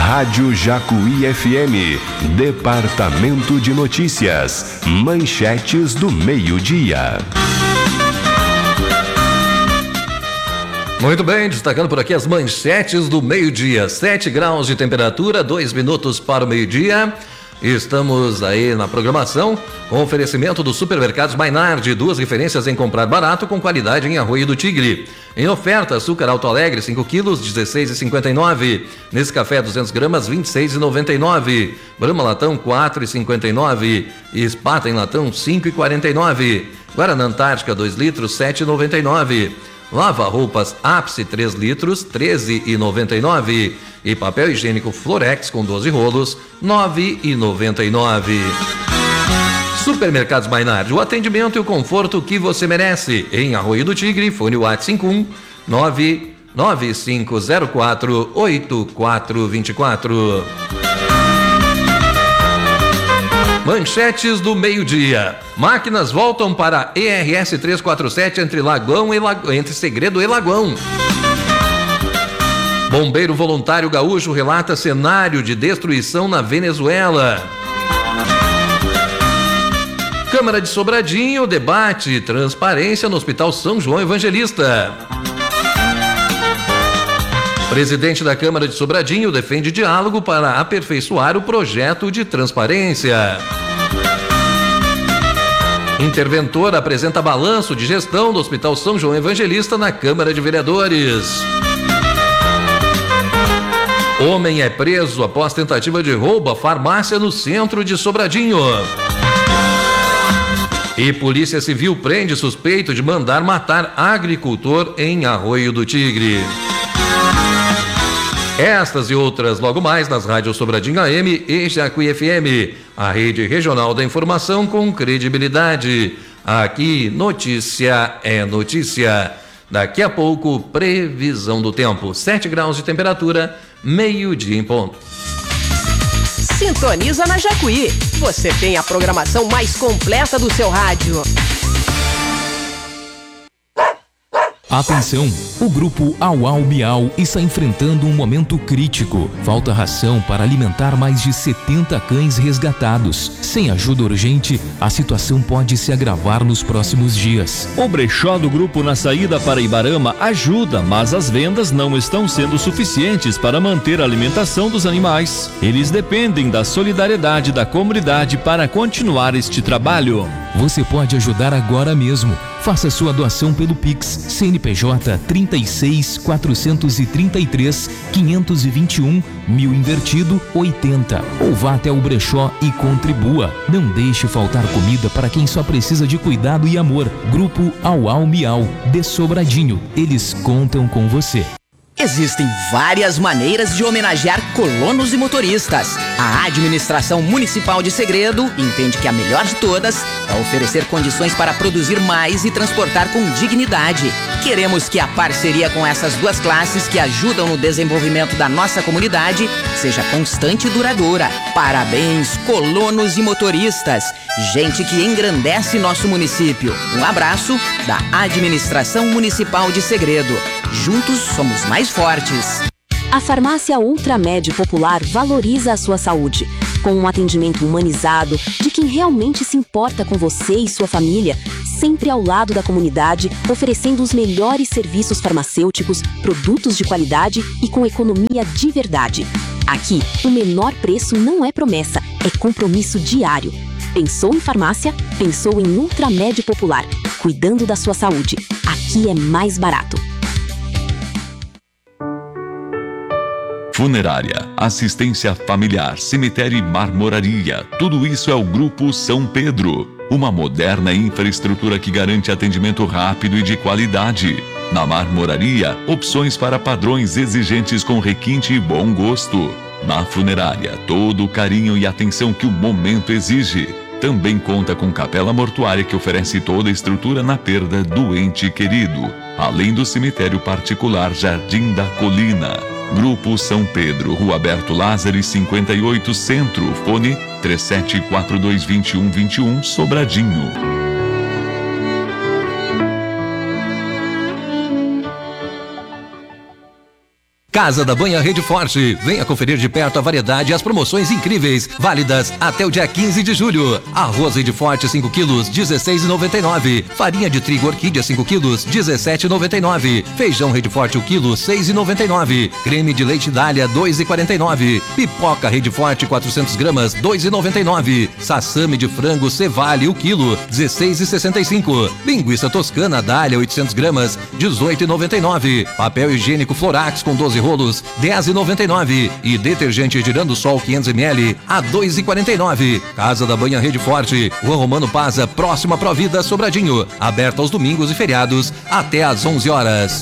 Rádio Jacuí FM, Departamento de Notícias, manchetes do meio-dia. Muito bem, destacando por aqui as manchetes do meio-dia. 7 graus de temperatura, 2 minutos para o meio-dia. Estamos aí na programação com oferecimento dos supermercados Mainardi, 2 referências em comprar barato com qualidade em Arroio do Tigre. Em oferta, açúcar Alto Alegre, 5 quilos, R$16,59. Nescafé 200 gramas, R$26,99. Brahma Latão, R$4,59. Espata em latão, R$5,49. Guaraná Antártica, 2 litros, R$7,99. Lava roupas Ápice 3 litros, R$13,99. E papel higiênico Florex com 12 rolos, R$9,99. Supermercados Mainardi, o atendimento e o conforto que você merece. Em Arroio do Tigre, fone WhatsApp 51995048424. Manchetes do meio-dia. Máquinas voltam para ERS 347 entre Segredo e Lagoão. Bombeiro voluntário gaúcho relata cenário de destruição na Venezuela. Câmara de Sobradinho debate transparência no Hospital São João Evangelista. Presidente da Câmara de Sobradinho defende diálogo para aperfeiçoar o projeto de transparência. Interventor apresenta balanço de gestão do Hospital São João Evangelista na Câmara de Vereadores. Homem é preso após tentativa de roubo à farmácia no centro de Sobradinho. E Polícia Civil prende suspeito de mandar matar agricultor em Arroio do Tigre. Estas e outras logo mais nas rádios Sobradinho AM e Jacuí FM, a rede regional da informação com credibilidade. Aqui notícia é notícia. Daqui a pouco, previsão do tempo. 7 graus de temperatura, meio-dia em ponto. Sintoniza na Jacuí. Você tem a programação mais completa do seu rádio. Atenção! O grupo Au Au Miau está enfrentando um momento crítico. Falta ração para alimentar mais de 70 cães resgatados. Sem ajuda urgente, a situação pode se agravar nos próximos dias. O brechó do grupo na saída para Ibarama ajuda, mas as vendas não estão sendo suficientes para manter a alimentação dos animais. Eles dependem da solidariedade da comunidade para continuar este trabalho. Você pode ajudar agora mesmo. Faça sua doação pelo Pix CNPJ 36 433 521 1000 invertido 80. Ou vá até o brechó e contribua. Não deixe faltar comida para quem só precisa de cuidado e amor. Grupo Au Au Miau de Sobradinho. Eles contam com você. Existem várias maneiras de homenagear colonos e motoristas. A Administração Municipal de Segredo entende que a melhor de todas é oferecer condições para produzir mais e transportar com dignidade. Queremos que a parceria com essas duas classes que ajudam no desenvolvimento da nossa comunidade seja constante e duradoura. Parabéns, colonos e motoristas. Gente que engrandece nosso município. Um abraço da Administração Municipal de Segredo. Juntos somos mais fortes. A Farmácia Ultramed Popular valoriza a sua saúde, com um atendimento humanizado de quem realmente se importa com você e sua família, sempre ao lado da comunidade, oferecendo os melhores serviços farmacêuticos, produtos de qualidade e com economia de verdade. Aqui, o menor preço não é promessa, é compromisso diário. Pensou em farmácia? Pensou em Ultramed Popular, cuidando da sua saúde. Aqui é mais barato. Funerária, assistência familiar, cemitério e marmoraria. Tudo isso é o Grupo São Pedro. Uma moderna infraestrutura que garante atendimento rápido e de qualidade. Na marmoraria, opções para padrões exigentes com requinte e bom gosto. Na funerária, todo o carinho e atenção que o momento exige. Também conta com capela mortuária que oferece toda a estrutura na perda do ente querido. Além do cemitério particular Jardim da Colina. Grupo São Pedro, Rua Alberto Lázaro 58 Centro, fone 37422121, Sobradinho. Casa da Banha Rede Forte. Venha conferir de perto a variedade e as promoções incríveis, válidas até o dia 15 de julho. Arroz Rede Forte 5 quilos, R$16,99. Farinha de trigo Orquídea 5 quilos, R$17,99. Feijão Rede Forte 1 quilo, R$6,99. Creme de leite Dália, R$2,49. Pipoca Rede Forte 400 gramas, R$2,99. Sassame de frango Cevale 1 quilo, R$16,65. Linguiça Toscana Dália 800 gramas, R$18,99. Papel higiênico Florax com 12 rolos, R$10,99. E detergente Girando Sol 500 ml a R$2,49. Casa da Banha Rede Forte, Rua Romano Paza, próxima à Provida, Sobradinho. Aberta aos domingos e feriados até às 11 horas.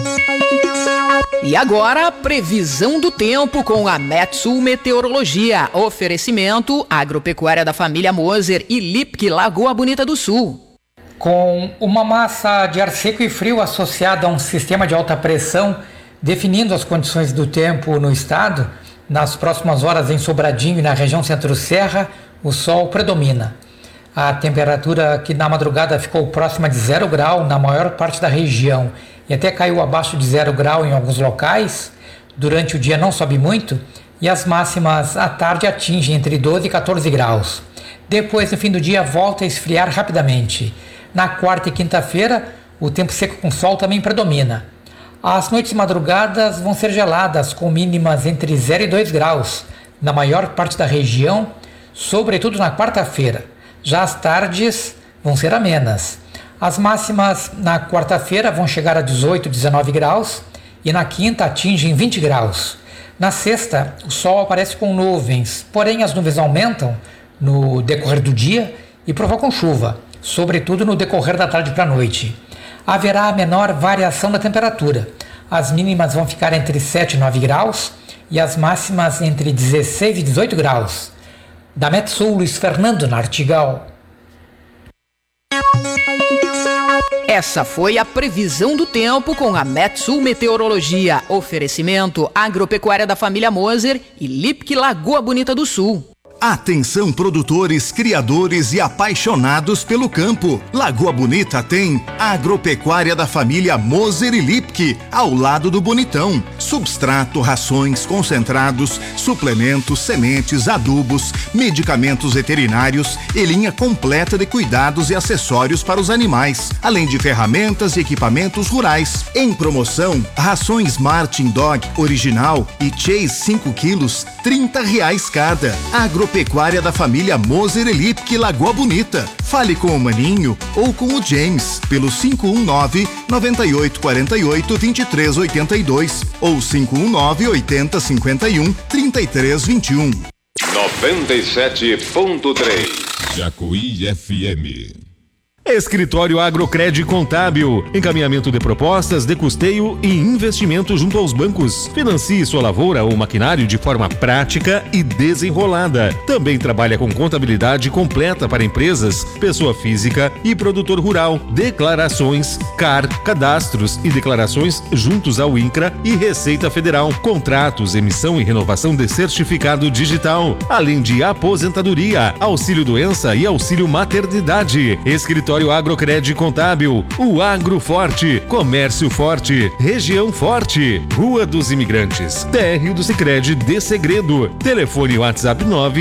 E agora, previsão do tempo com a Metsul Meteorologia. Oferecimento Agropecuária da Família Moser e Lipke Lagoa Bonita do Sul. Com uma massa de ar seco e frio associada a um sistema de alta pressão definindo as condições do tempo no estado, nas próximas horas em Sobradinho e na região Centro-Serra, o sol predomina. A temperatura aqui na madrugada ficou próxima de 0 grau na maior parte da região e até caiu abaixo de 0 grau em alguns locais. Durante o dia não sobe muito e as máximas à tarde atingem entre 12 e 14 graus. Depois, no fim do dia, volta a esfriar rapidamente. Na quarta e quinta-feira, o tempo seco com sol também predomina. As noites e madrugadas vão ser geladas, com mínimas entre 0 e 2 graus na maior parte da região, sobretudo na quarta-feira. Já as tardes vão ser amenas. As máximas na quarta-feira vão chegar a 18, 19 graus e na quinta atingem 20 graus. Na sexta, o sol aparece com nuvens, porém as nuvens aumentam no decorrer do dia e provocam chuva, sobretudo no decorrer da tarde para a noite. Haverá a menor variação da temperatura. As mínimas vão ficar entre 7 e 9 graus e as máximas entre 16 e 18 graus. Da Metsul, Luiz Fernando Nartigal. Essa foi a previsão do tempo com a Metsul Meteorologia. Oferecimento Agropecuária da Família Moser e Lipke Lagoa Bonita do Sul. Atenção, produtores, criadores e apaixonados pelo campo. Lagoa Bonita tem Agropecuária da Família Moser e Lipke, ao lado do Bonitão. Substrato, rações, concentrados, suplementos, sementes, adubos, medicamentos veterinários e linha completa de cuidados e acessórios para os animais, além de ferramentas e equipamentos rurais. Em promoção, rações Martin Dog Original e Chase 5 quilos, R$30 cada. Agropecuária da Família Moser e Lipke Lagoa Bonita. Fale com o Maninho ou com o James pelo 519-9848-2382 ou 519-8051-3321. 97.3 Jacuí FM. Escritório Agrocred Contábil, encaminhamento de propostas de custeio e investimento junto aos bancos. Financie sua lavoura ou maquinário de forma prática e desenrolada. Também trabalha com contabilidade completa para empresas, pessoa física e produtor rural. Declarações, CAR, cadastros e declarações juntos ao INCRA e Receita Federal. Contratos, emissão e renovação de certificado digital. Além de aposentadoria, auxílio doença e auxílio maternidade. Escritório Agrocred Contábil, o Agro Forte, Comércio Forte, Região Forte, Rua dos Imigrantes, térreo do Sicredi de Segredo. Telefone WhatsApp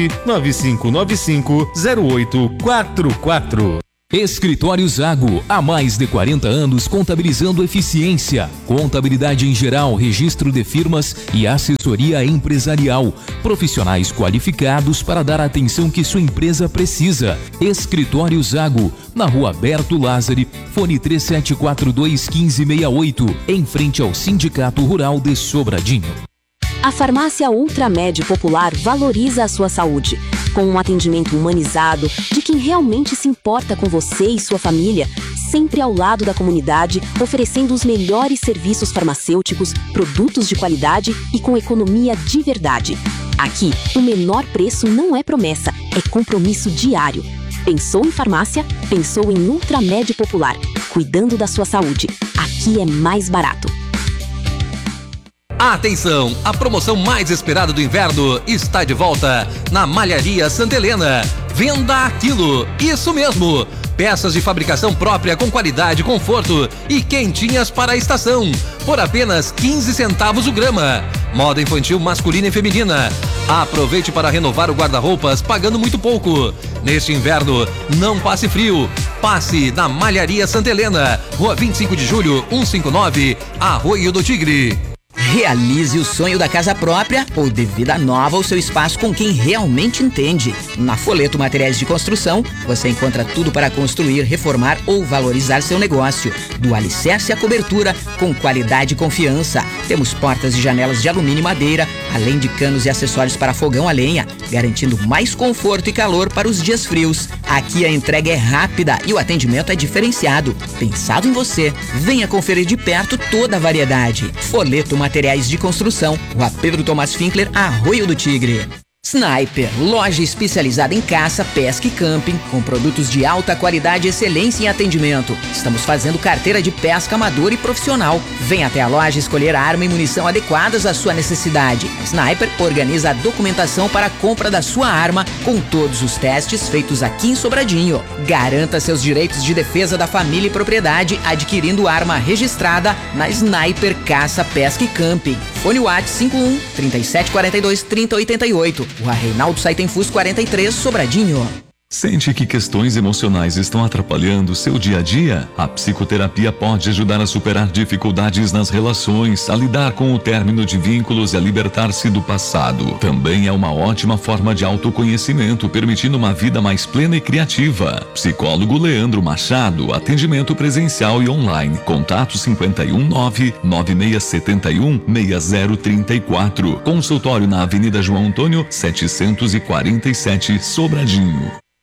995550844. Escritório Zago, há mais de 40 anos contabilizando eficiência, contabilidade em geral, registro de firmas e assessoria empresarial. Profissionais qualificados para dar a atenção que sua empresa precisa. Escritório Zago, na Rua Berto Lázari, fone 3742-1568, em frente ao Sindicato Rural de Sobradinho. A Farmácia Ultramed Popular valoriza a sua saúde, com um atendimento humanizado de quem realmente se importa com você e sua família, sempre ao lado da comunidade, oferecendo os melhores serviços farmacêuticos, produtos de qualidade e com economia de verdade. Aqui, o menor preço não é promessa, é compromisso diário. Pensou em farmácia? Pensou em Ultramed Popular, cuidando da sua saúde. Aqui é mais barato. Atenção, a promoção mais esperada do inverno está de volta na Malharia Santa Helena. Venda Aquilo. Isso mesmo. Peças de fabricação própria com qualidade, conforto e quentinhas para a estação. Por apenas 15 centavos o grama. Moda infantil masculina e feminina. Aproveite para renovar o guarda-roupas pagando muito pouco. Neste inverno, não passe frio. Passe na Malharia Santa Helena, Rua 25 de Julho, 159, Arroio do Tigre. Realize o sonho da casa própria ou dê vida nova ao seu espaço com quem realmente entende. Na Folheto Materiais de Construção, você encontra tudo para construir, reformar ou valorizar seu negócio. Do alicerce à cobertura, com qualidade e confiança. Temos portas e janelas de alumínio e madeira, além de canos e acessórios para fogão a lenha, garantindo mais conforto e calor para os dias frios. Aqui a entrega é rápida e o atendimento é diferenciado. Pensado em você, venha conferir de perto toda a variedade. Folheto Materiais de Construção, Rua Pedro Tomás Finkler, Arroio do Tigre. Sniper, loja especializada em caça, pesca e camping, com produtos de alta qualidade e excelência em atendimento. Estamos fazendo carteira de pesca amador e profissional. Venha até a loja escolher a arma e munição adequadas à sua necessidade. Sniper organiza a documentação para a compra da sua arma, com todos os testes feitos aqui em Sobradinho. Garanta seus direitos de defesa da família e propriedade adquirindo arma registrada na Sniper Caça, Pesca e Camping. Fone WhatsApp 51 3742 3088. Rua Reinaldo Saitenfus 43, Sobradinho. Sente que questões emocionais estão atrapalhando seu dia a dia? A psicoterapia pode ajudar a superar dificuldades nas relações, a lidar com o término de vínculos e a libertar-se do passado. Também é uma ótima forma de autoconhecimento, permitindo uma vida mais plena e criativa. Psicólogo Leandro Machado, atendimento presencial e online. Contato 519-9671-6034. Consultório na Avenida João Antônio, 747, Sobradinho.